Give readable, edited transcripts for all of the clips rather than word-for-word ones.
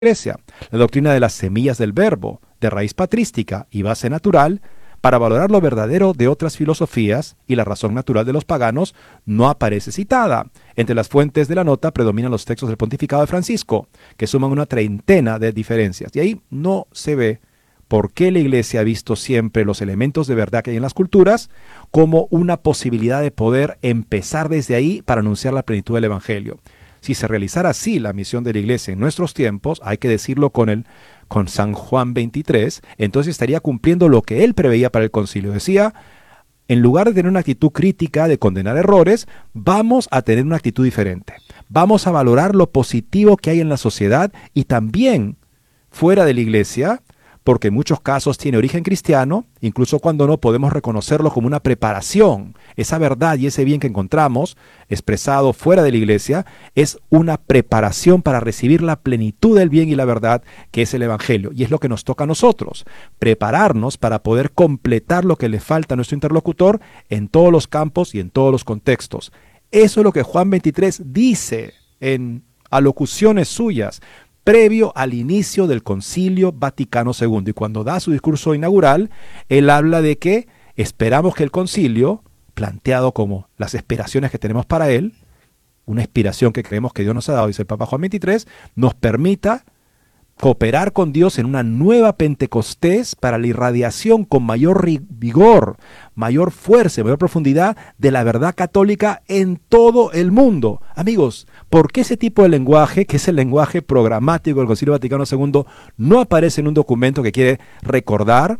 Iglesia, la doctrina de las semillas del verbo, de raíz patrística y base natural, para valorar lo verdadero de otras filosofías y la razón natural de los paganos, no aparece citada. Entre las fuentes de la nota predominan los textos del pontificado de Francisco, que suman una treintena de diferencias. Y ahí no se ve por qué la Iglesia ha visto siempre los elementos de verdad que hay en las culturas como una posibilidad de poder empezar desde ahí para anunciar la plenitud del Evangelio. Si se realizara así la misión de la Iglesia en nuestros tiempos, hay que decirlo con San Juan 23, entonces estaría cumpliendo lo que él preveía para el concilio. Decía, en lugar de tener una actitud crítica de condenar errores, vamos a tener una actitud diferente. Vamos a valorar lo positivo que hay en la sociedad y también fuera de la Iglesia, porque en muchos casos tiene origen cristiano, incluso cuando no podemos reconocerlo como una preparación. Esa verdad y ese bien que encontramos, expresado fuera de la Iglesia, es una preparación para recibir la plenitud del bien y la verdad que es el Evangelio. Y es lo que nos toca a nosotros, prepararnos para poder completar lo que le falta a nuestro interlocutor en todos los campos y en todos los contextos. Eso es lo que Juan 23 dice en alocuciones suyas, previo al inicio del Concilio Vaticano II. Y cuando da su discurso inaugural, él habla de que esperamos que el concilio, planteado como las aspiraciones que tenemos para él, una inspiración que creemos que Dios nos ha dado, dice el Papa Juan 23, nos permita cooperar con Dios en una nueva Pentecostés para la irradiación con mayor vigor, mayor fuerza, mayor profundidad de la verdad católica en todo el mundo. Amigos, ¿por qué ese tipo de lenguaje, que es el lenguaje programático del Concilio Vaticano II, no aparece en un documento que quiere recordar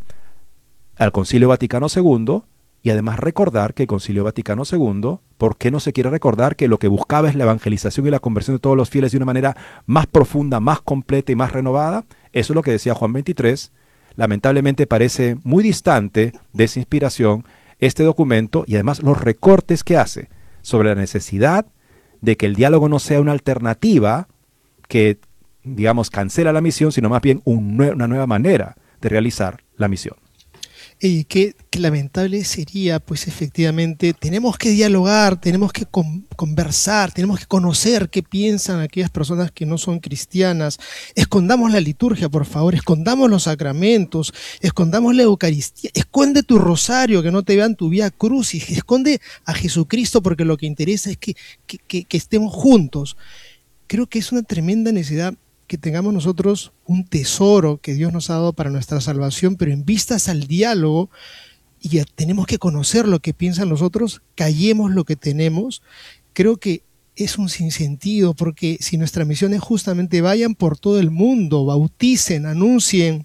al Concilio Vaticano II? Y además recordar que el Concilio Vaticano II, ¿por qué no se quiere recordar que lo que buscaba es la evangelización y la conversión de todos los fieles de una manera más profunda, más completa y más renovada? Eso es lo que decía Juan 23. Lamentablemente parece muy distante de esa inspiración este documento y además los recortes que hace sobre la necesidad de que el diálogo no sea una alternativa que, digamos, cancela la misión, sino más bien una nueva manera de realizar la misión. Y qué lamentable sería, pues efectivamente, tenemos que dialogar, tenemos que conversar, tenemos que conocer qué piensan aquellas personas que no son cristianas. Escondamos la liturgia, por favor, escondamos los sacramentos, escondamos la Eucaristía, esconde tu rosario, que no te vean tu Vía Crucis, esconde a Jesucristo, porque lo que interesa es que estemos juntos. Creo que es una tremenda necesidad que tengamos nosotros un tesoro que Dios nos ha dado para nuestra salvación, pero en vistas al diálogo, y ya tenemos que conocer lo que piensan los otros, callemos lo que tenemos. Creo que es un sinsentido, porque si nuestra misión es justamente vayan por todo el mundo, bauticen, anuncien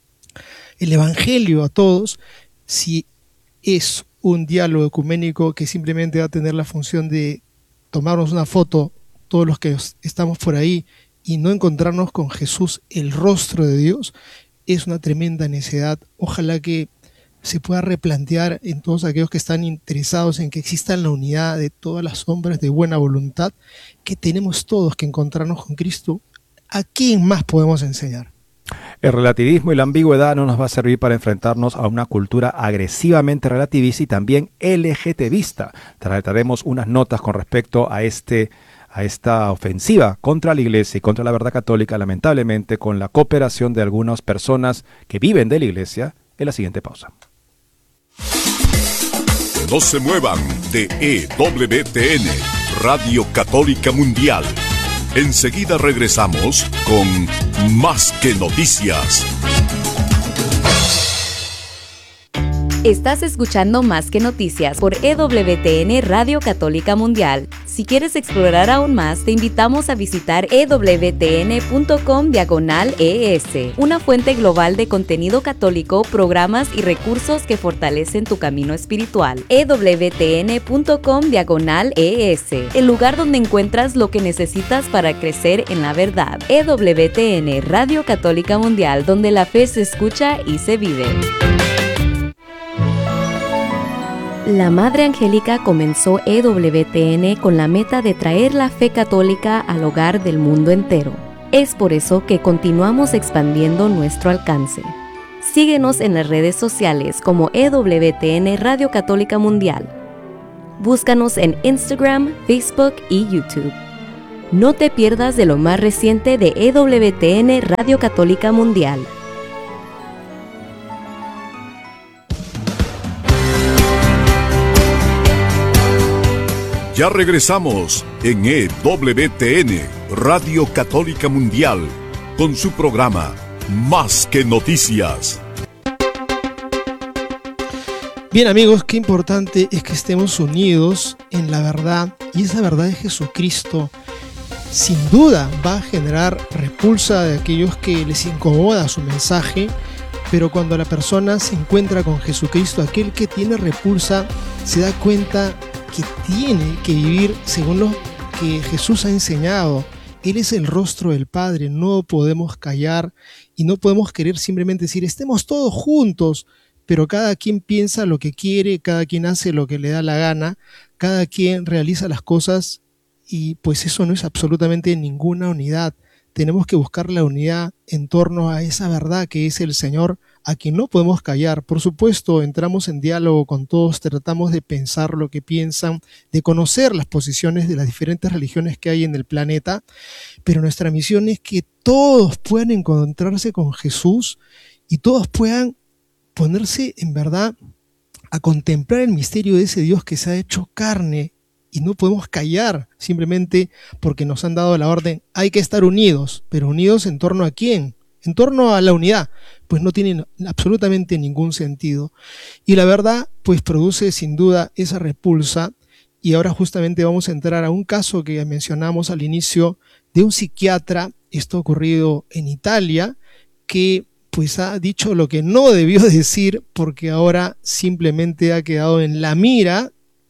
el Evangelio a todos, si es un diálogo ecuménico que simplemente va a tener la función de tomarnos una foto todos los que estamos por ahí y no encontrarnos con Jesús, el rostro de Dios, es una tremenda necedad. Ojalá que se pueda replantear en todos aquellos que están interesados en que exista la unidad de todas las hombres de buena voluntad, que tenemos todos que encontrarnos con Cristo. ¿A quién más podemos enseñar? El relativismo y la ambigüedad no nos va a servir para enfrentarnos a una cultura agresivamente relativista y también LGTBista. Trataremos unas notas con respecto a esta ofensiva contra la Iglesia y contra la verdad católica, lamentablemente con la cooperación de algunas personas que viven de la Iglesia, en la siguiente pausa. No se muevan de EWTN, Radio Católica Mundial. Enseguida regresamos con Más que Noticias. Estás escuchando Más que Noticias por EWTN Radio Católica Mundial. Si quieres explorar aún más, te invitamos a visitar ewtn.com/es, una fuente global de contenido católico, programas y recursos que fortalecen tu camino espiritual. ewtn.com/es, el lugar donde encuentras lo que necesitas para crecer en la verdad. EWTN Radio Católica Mundial, donde la fe se escucha y se vive. La Madre Angélica comenzó EWTN con la meta de traer la fe católica al hogar del mundo entero. Es por eso que continuamos expandiendo nuestro alcance. Síguenos en las redes sociales como EWTN Radio Católica Mundial. Búscanos en Instagram, Facebook y YouTube. No te pierdas de lo más reciente de EWTN Radio Católica Mundial. Ya regresamos en EWTN Radio Católica Mundial con su programa Más que Noticias. Bien, amigos, qué importante es que estemos unidos en la verdad, y esa verdad de Jesucristo sin duda va a generar repulsa de aquellos que les incomoda su mensaje, pero cuando la persona se encuentra con Jesucristo, aquel que tiene repulsa se da cuenta que tiene que vivir según lo que Jesús ha enseñado. Él es el rostro del Padre, no podemos callar y no podemos querer simplemente decir estemos todos juntos, pero cada quien piensa lo que quiere, cada quien hace lo que le da la gana, cada quien realiza las cosas y pues eso no es absolutamente ninguna unidad. Tenemos que buscar la unidad en torno a esa verdad que es el Señor, a quien no podemos callar. Por supuesto, entramos en diálogo con todos, tratamos de pensar lo que piensan, de conocer las posiciones de las diferentes religiones que hay en el planeta, pero nuestra misión es que todos puedan encontrarse con Jesús y todos puedan ponerse en verdad a contemplar el misterio de ese Dios que se ha hecho carne. Y no podemos callar simplemente porque nos han dado la orden. Hay que estar unidos, pero unidos ¿en torno a quién? En torno a la unidad, pues no tiene absolutamente ningún sentido. Y la verdad, pues produce sin duda esa repulsa. Y ahora justamente vamos a entrar a un caso que mencionamos al inicio de un psiquiatra, esto ha ocurrido en Italia, que pues ha dicho lo que no debió decir porque ahora simplemente ha quedado en la mira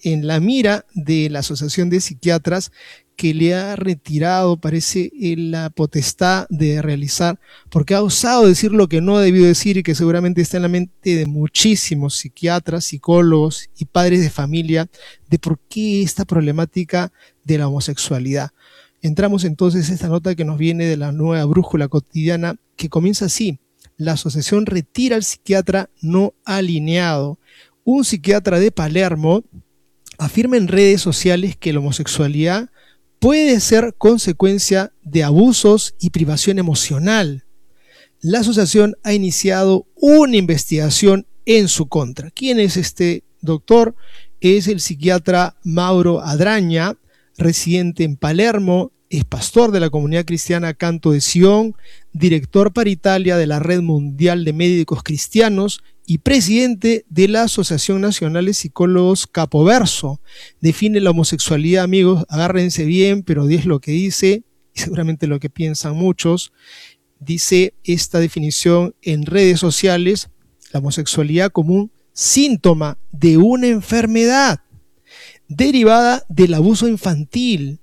de la Asociación de Psiquiatras, que le ha retirado, parece, la potestad de realizar, porque ha osado decir lo que no debió decir y que seguramente está en la mente de muchísimos psiquiatras, psicólogos y padres de familia, de por qué esta problemática de la homosexualidad. Entramos entonces a esta nota que nos viene de la Nueva Brújula Cotidiana, que comienza así: la asociación retira al psiquiatra no alineado. Un psiquiatra de Palermo afirma en redes sociales que la homosexualidad puede ser consecuencia de abusos y privación emocional. La asociación ha iniciado una investigación en su contra. ¿Quién es este doctor? Es el psiquiatra Mauro Adraña, residente en Palermo, es pastor de la comunidad cristiana Canto de Sion, director para Italia de la Red Mundial de Médicos Cristianos y presidente de la Asociación Nacional de Psicólogos Capoverso. Define la homosexualidad, amigos, agárrense bien, pero es lo que dice, y seguramente lo que piensan muchos. Dice esta definición en redes sociales: la homosexualidad como un síntoma de una enfermedad derivada del abuso infantil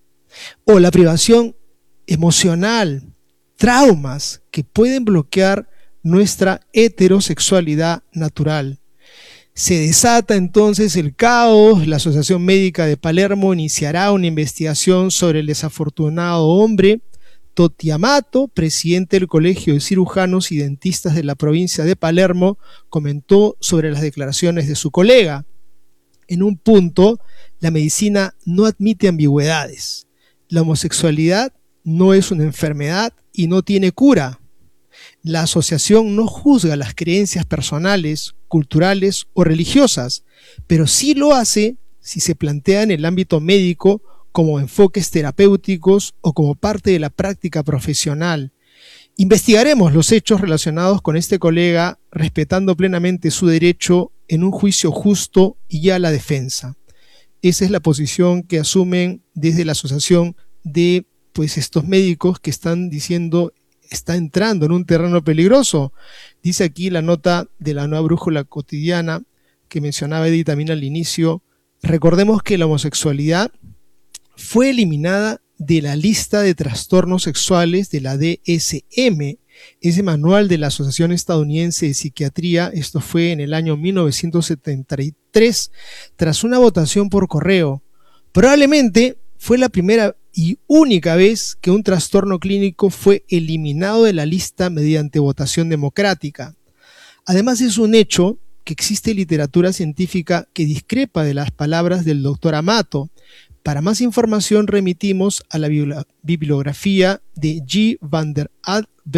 o la privación emocional, traumas que pueden bloquear nuestra heterosexualidad natural. Se desata entonces el caos. La Asociación Médica de Palermo iniciará una investigación sobre el desafortunado hombre. Totti Amato, presidente del Colegio de Cirujanos y Dentistas de la provincia de Palermo, comentó sobre las declaraciones de su colega. En un punto, la medicina no admite ambigüedades. La homosexualidad no es una enfermedad y no tiene cura. La asociación no juzga las creencias personales, culturales o religiosas, pero sí lo hace si se plantea en el ámbito médico como enfoques terapéuticos o como parte de la práctica profesional. Investigaremos los hechos relacionados con este colega, respetando plenamente su derecho en un juicio justo y a la defensa. Esa es la posición que asumen desde la asociación de estos médicos que están diciendo está entrando en un terreno peligroso. Dice aquí la nota de la Nueva Brújula Cotidiana que mencionaba Eddie también al inicio. Recordemos que la homosexualidad fue eliminada de la lista de trastornos sexuales de la DSM, ese manual de la Asociación Estadounidense de Psiquiatría. Esto fue en el año 1973, tras una votación por correo. Probablemente fue la primera y única vez que un trastorno clínico fue eliminado de la lista mediante votación democrática. Además, es un hecho que existe literatura científica que discrepa de las palabras del doctor Amato. Para más información remitimos a la bibliografía de G. van der Adve